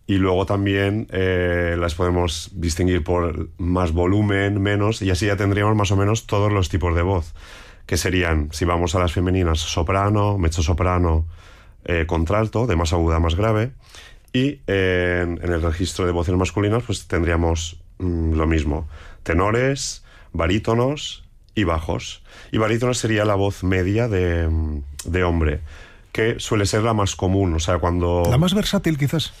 Y luego también las podemos distinguir por más volumen, menos, y así ya tendríamos más o menos todos los tipos de voz, que serían, si vamos a las femeninas, soprano, mezzosoprano, contralto, de más aguda a más grave, y en el registro de voces masculinas pues tendríamos lo mismo, tenores, barítonos y bajos. Y barítono sería la voz media de hombre, que suele ser la más común, o sea, cuando... La más versátil, quizás.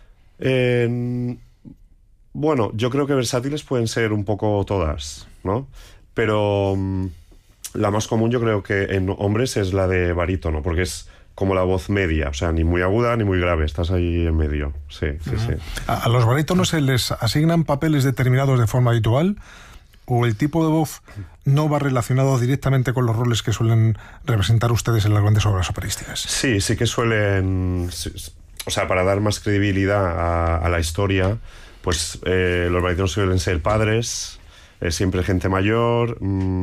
Bueno, yo creo que versátiles pueden ser un poco todas, ¿no? Pero la más común yo creo que en hombres es la de barítono, porque es como la voz media, o sea, ni muy aguda ni muy grave, estás ahí en medio. Sí, sí, sí. ¿A los barítonos se les asignan papeles determinados de forma habitual? ¿O el tipo de voz no va relacionado directamente con los roles que suelen representar ustedes en las grandes obras operísticas? Sí, sí que suelen... O sea, para dar más credibilidad a la historia, pues los barítonos suelen ser padres, siempre gente mayor,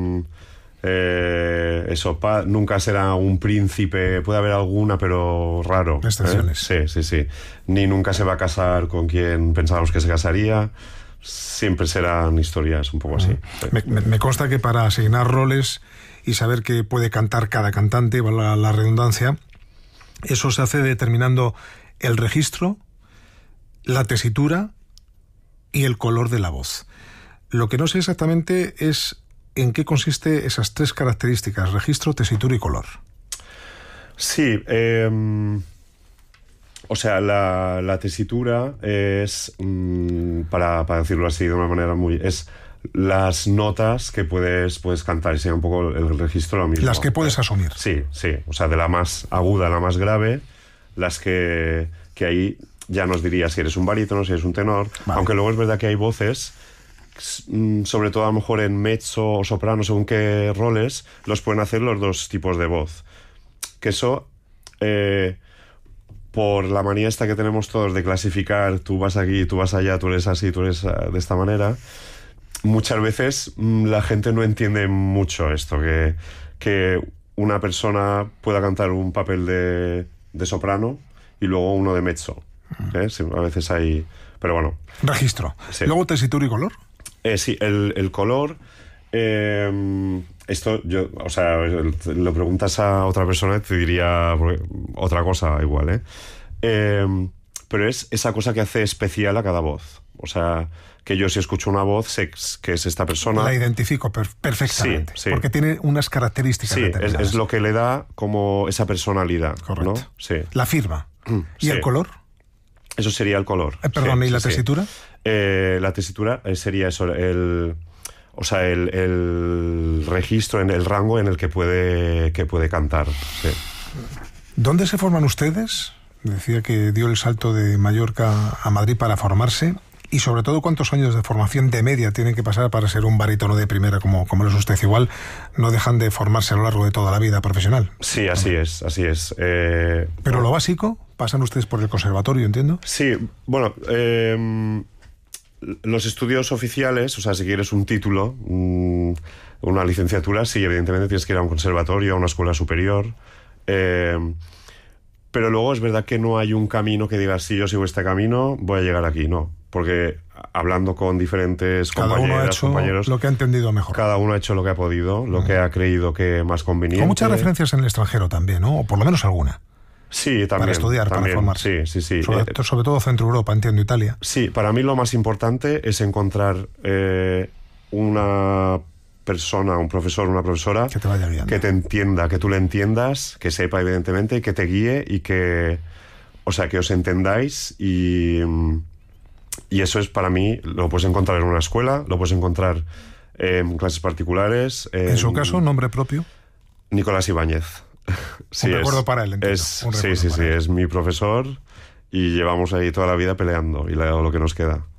nunca será un príncipe, puede haber alguna, pero raro. Excepciones. Sí, sí, sí. Ni nunca se va a casar con quien pensábamos que se casaría. Siempre serán historias un poco así. Me consta que para asignar roles y saber qué puede cantar cada cantante, valga la redundancia, eso se hace determinando el registro, la tesitura y el color de la voz. Lo que no sé exactamente es en qué consiste esas tres características: registro, tesitura y color. Sí, o sea, la tesitura es, para decirlo así de una manera muy... es las notas que puedes cantar, y sería un poco el registro lo mismo. Las que puedes asumir. Sí, sí, o sea, de la más aguda a la más grave, las que ahí ya nos diría si eres un barítono, si eres un tenor, vale. Aunque luego es verdad que hay voces, sobre todo a lo mejor en mezzo o soprano, según qué roles, los pueden hacer los dos tipos de voz. Que eso, por la manía esta que tenemos todos de clasificar, tú vas aquí, tú vas allá, tú eres así, tú eres de esta manera, muchas veces la gente no entiende mucho esto, que una persona pueda cantar un papel de soprano y luego uno de mezzo. Sí, a veces hay... Pero bueno. Registro. Sí. ¿Luego tesitura y color? Sí, el color... esto, o sea, lo preguntas a otra persona y te diría otra cosa igual, pero es esa cosa que hace especial a cada voz. O sea, que yo si escucho una voz sé que es esta persona. La identifico perfectamente. Sí, sí. Porque tiene unas características. Sí, determinadas. es lo que le da como esa personalidad. Correcto. ¿no? Sí. La firma. ¿Y el color? Eso sería el color. Perdón, ¿y la tesitura? La tesitura sería eso, el registro, en el rango en el que puede cantar. Sí. ¿Dónde se forman ustedes? Decía que dio el salto de Mallorca a Madrid para formarse. Y sobre todo, ¿cuántos años de formación de media tienen que pasar para ser un barítono de primera como lo es usted? Igual no dejan de formarse a lo largo de toda la vida profesional. Sí, así es. Pero lo básico, pasan ustedes por el conservatorio, entiendo. Sí, bueno, los estudios oficiales, o sea, si quieres un título, una licenciatura, sí, evidentemente tienes que ir a un conservatorio, a una escuela superior. Pero luego es verdad que no hay un camino que diga, si yo sigo este camino, voy a llegar aquí, no. Porque hablando con diferentes compañeros, lo que ha entendido mejor. Cada uno ha hecho lo que ha podido, lo que ha creído que más conveniente. Con muchas referencias en el extranjero también, ¿no? O por lo menos alguna. Sí, también. Para estudiar, también, para formarse. Sí. Sobre todo Centro Europa, entiendo, Italia. Sí, para mí lo más importante es encontrar una persona, un profesor, una profesora que te vaya guiando, que te entienda, que tú le entiendas, que sepa evidentemente, que te guíe y que, o sea, que os entendáis y eso es para mí, lo puedes encontrar en una escuela, lo puedes encontrar en clases particulares. En su caso, nombre propio. Nicolás Ibáñez. Sí, un recuerdo para él, entiendo. Sí, es mi profesor y llevamos ahí toda la vida peleando y lo que nos queda.